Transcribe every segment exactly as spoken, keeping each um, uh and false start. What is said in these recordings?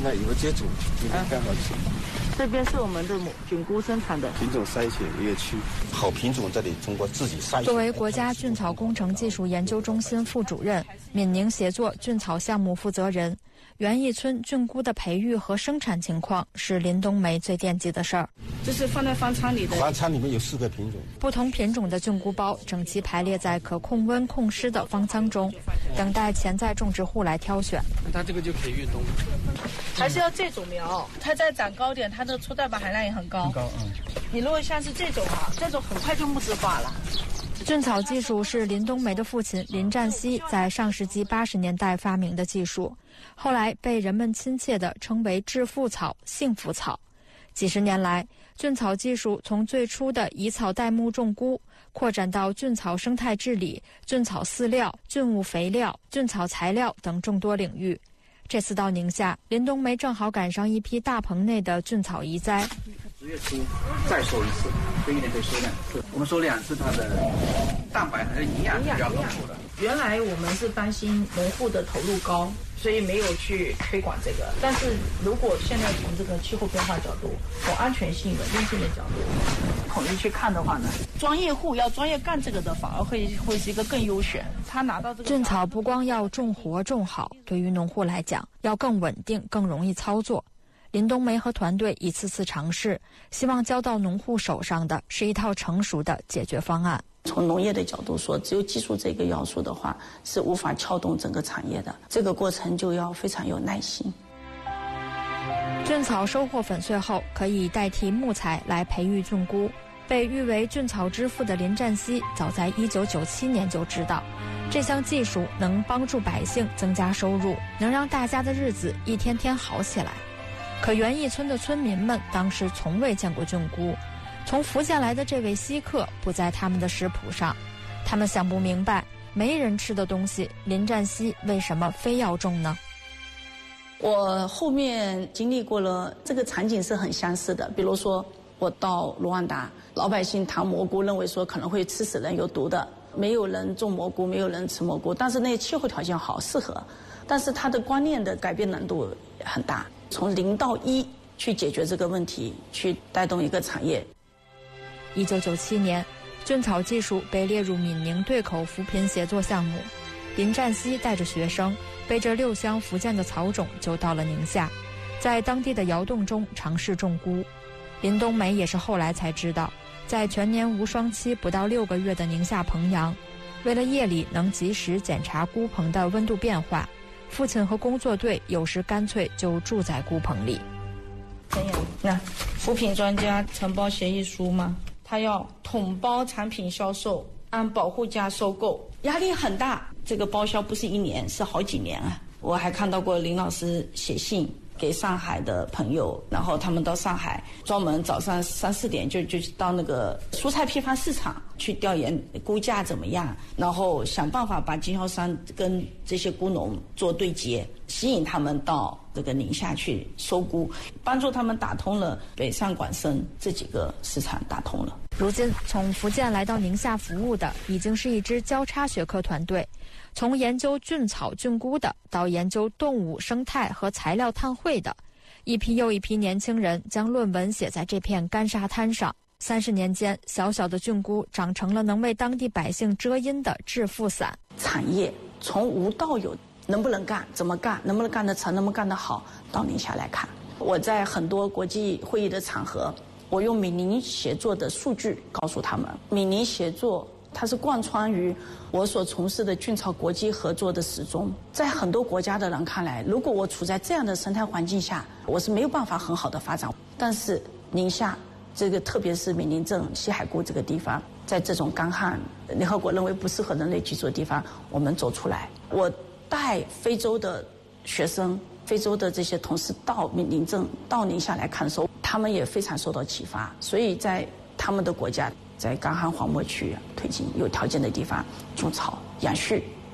在有个接种，今天刚好去。 这边是我们的菌菇生产的品种筛选一个区，好品种这里通过自己筛选。 作为国家菌草工程技术研究中心副主任、闽宁协作菌草项目负责人，园艺村菌菇的培育和生产情况是林冬梅最惦记的事儿。 这是放在方舱里的， 方舱里面有四个品种， 不同品种的菌菇包整齐排列在可控温控湿的方舱中，等待潜在种植户来挑选。 它这个就可以运动， 还是要这种苗，它再长高点，它的粗蛋白含量也很高。 很高，嗯。 你如果像是这种啊，这种很快就木质化了。 菌草技术是林冬梅的父亲林占西在上世纪八十年代发明的技术，后来被人们亲切地称为致富草、幸福草。几十年来，菌草技术从最初的以草代木种菇，扩展到菌草生态治理、菌草饲料、菌物肥料、菌草材料等众多领域。这次到宁夏，林冬梅正好赶上一批大棚内的菌草移栽。 十月初再收一次，这一年可以收两次。我们收两次，它的蛋白还是营养比较丰富的。 原来我们是担心农户的投入高，所以没有去推广这个。但是如果现在从这个气候变化角度、从安全性、稳定性的角度统一去看的话呢，专业户要专业干这个的，反而会会是一个更优选。他拿到这个菌草不光要种活种好，对于农户来讲，要更稳定、更容易操作。林冬梅和团队一次次尝试，希望交到农户手上的是一套成熟的解决方案。 从农业的角度说，只有技术这个要素的话，是无法撬动整个产业的。这个过程就要非常有耐心。 菌草收获粉碎后，可以代替木材来培育菌菇。被誉为菌草之父的林占西，早在一九九七年就知道，这项技术能帮助百姓增加收入，能让大家的日子一天天好起来。可园艺村的村民们当时从未见过菌菇，从福建来的这位稀客不在他们的食谱上，他们想不明白，没人吃的东西，林占西为什么非要种呢？ 我后面经历过了，这个场景是很相似的。比如说，我到卢旺达，老百姓谈蘑菇，认为说可能会吃死人、有毒的，没有人种蘑菇，没有人吃蘑菇，但是那气候条件好，适合，但是它的观念的改变难度很大。从零到一去解决这个问题，去带动一个产业。 一九九七年，菌草技术被列入闽宁对口扶贫协作项目，林占西带着学生，背着六箱福建的草种就到了宁夏，在当地的窑洞中尝试种菇。林冬梅也是后来才知道，在全年无霜期不到六个月的宁夏彭阳，为了夜里能及时检查菇棚的温度变化，父亲和工作队有时干脆就住在菇棚里。 那扶贫专家承包协议书嘛，他要统包产品销售，按保护价收购，压力很大。这个包销不是一年，是好几年啊。我还看到过林老师写信给上海的朋友，然后他们到上海专门早上三四点就就到那个蔬菜批发市场去调研菇价怎么样，然后想办法把经销商跟这些菇农做对接，吸引他们到这个宁夏去收菇，帮助他们打通了北上广深这几个市场，打通了。 如今从福建来到宁夏服务的已经是一支交叉学科团队，从研究菌草菌菇的到研究动物生态和材料碳汇的，一批又一批年轻人将论文写在这片干沙滩上。三十年间，小小的菌菇长成了能为当地百姓遮阴的致富伞。 产业从无到有，能不能干，怎么干，能不能干得成，能不能干得好，到宁夏来看。我在很多国际会议的场合，我用闽宁协作的数据告诉他们，闽宁协作它是贯穿于我所从事的菌草国际合作的始终。在很多国家的人看来，如果我处在这样的生态环境下，我是没有办法很好的发展。但是宁夏这个，特别是闽宁镇西海固这个地方，在这种干旱，联合国认为不适合人类居住的地方，我们走出来。我带非洲的学生、非洲的这些同事到闽宁镇、到宁夏来看的时候，他们也非常受到启发。所以在他们的国家，在干旱荒漠区推进有条件的地方种草、养畜，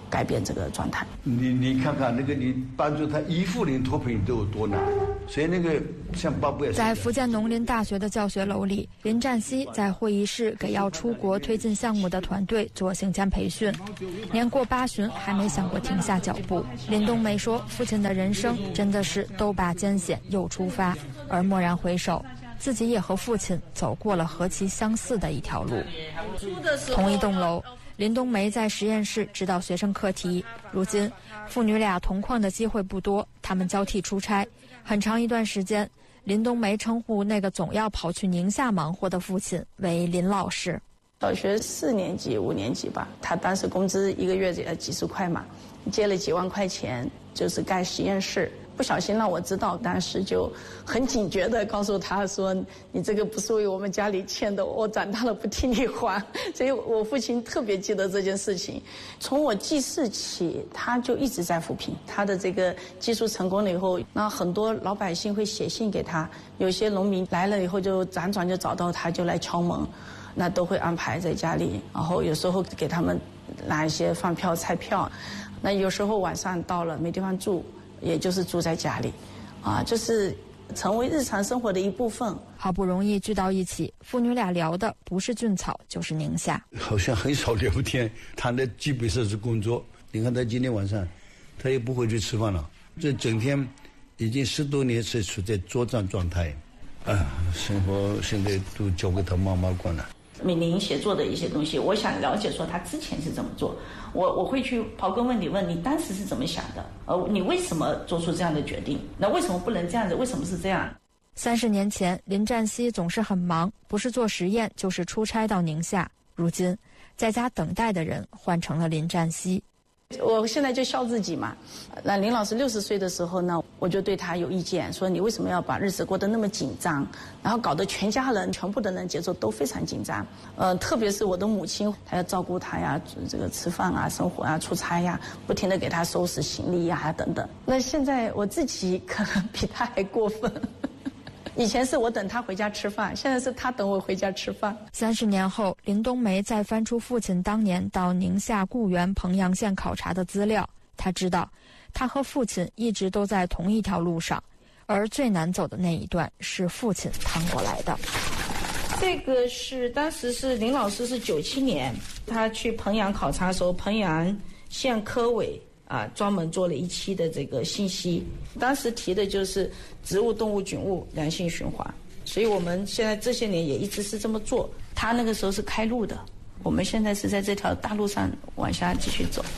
改变这个状态。 你你看看那个，你帮助他一户人脱贫都有多难，所以那个像巴布亚。 在福建农林大学的教学楼里，林占西在会议室给要出国推进项目的团队做行前培训。年过八旬还没想过停下脚步。林冬梅说，父亲的人生真的是都把艰险又出发，而蓦然回首，自己也和父亲走过了何其相似的一条路。同一栋楼，林冬梅在实验室指导学生课题。如今父女俩同框的机会不多，他们交替出差。很长一段时间，林冬梅称呼那个总要跑去宁夏忙活的父亲为林老师。 小学四年级五年级吧，他当时工资一个月也几十块嘛，借了几万块钱就是盖实验室，不小心让我知道，当时就很警觉地告诉他说，你这个不是为我们家里欠的，我长大了不替你还。所以我父亲特别记得这件事情。从我记事起，他就一直在扶贫。他的这个技术成功了以后，那很多老百姓会写信给他，有些农民来了以后就辗转就找到他，就来敲门，那都会安排在家里，然后有时候给他们拿一些饭票菜票，那有时候晚上到了没地方住，也就是住在家里，啊，就是成为日常生活的一部分。 好不容易聚到一起，父女俩聊的不是菌草就是宁夏， 好像很少聊天，谈的基本上是工作。你看他今天晚上，他也不会去吃饭了，这整天已经十多年是处在作战状态，啊，生活现在都交给他妈妈管了。 米林协作的一些东西，我想了解说他之前是怎么做，我我会去刨根问底，问你当时是怎么想的，呃，你为什么做出这样的决定？那为什么不能这样子？为什么是这样？ 三十年前，林占西总是很忙，不是做实验就是出差到宁夏。如今，在家等待的人换成了林占西。 我现在就笑自己嘛。那林老师六十岁的时候呢，我就对他有意见，说你为什么要把日子过得那么紧张，然后搞得全家人、全部的人节奏都非常紧张。呃，特别是我的母亲，她要照顾他呀，这个吃饭啊、生活啊、出差呀，不停地给他收拾行李呀等等。那现在我自己可能比他还过分。以前是我等他回家吃饭，现在是他等我回家吃饭。 三十年后，林冬梅再翻出父亲当年到宁夏固原彭阳县考察的资料，他知道，他和父亲一直都在同一条路上，而最难走的那一段是父亲趟过来的。 这个是当时是林老师是九七年，他去彭阳考察的时候，彭阳县科委啊，专门做了一期的这个信息，当时提的就是植物、动物、菌物良性循环，所以我们现在这些年也一直是这么做。他那个时候是开路的，我们现在是在这条大路上往下继续走。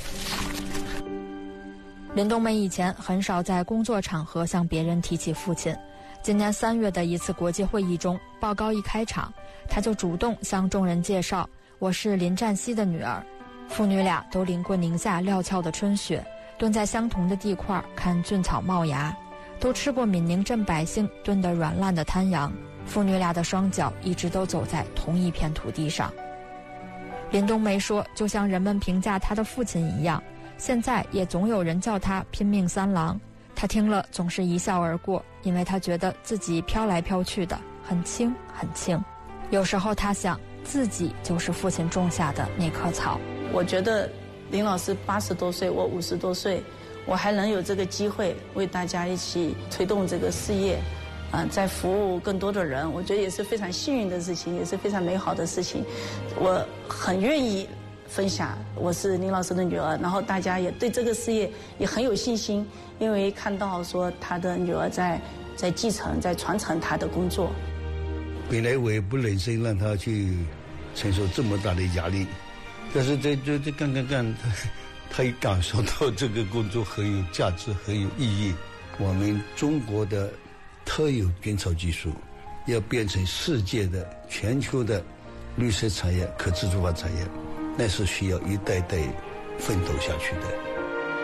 林冬梅以前很少在工作场合向别人提起父亲，今年三月的一次国际会议中，报告一开场，他就主动向众人介绍，我是林占西的女儿。父女俩都淋过宁夏料峭的春雪，蹲在相同的地块看菌草冒芽，都吃过闽宁镇百姓炖得软烂的滩羊。父女俩的双脚一直都走在同一片土地上。林冬梅说，就像人们评价她的父亲一样，现在也总有人叫他拼命三郎。他听了总是一笑而过，因为他觉得自己飘来飘去的很轻很轻。有时候他想，自己就是父亲种下的那棵草。 我觉得林老师八十多岁，我五十多岁，我还能有这个机会为大家一起推动这个事业，嗯、呃，在服务更多的人，我觉得也是非常幸运的事情，也是非常美好的事情。我很愿意分享，我是林老师的女儿，然后大家也对这个事业也很有信心，因为看到说他的女儿在在继承、在传承他的工作。 本来我也不忍心让他去承受这么大的压力。但是这这这干干干，他他也感受到这个工作很有价值、很有意义。我们中国的特有菌草技术，要变成世界的、全球的绿色产业、可持续化产业，那是需要一代代奋斗下去的。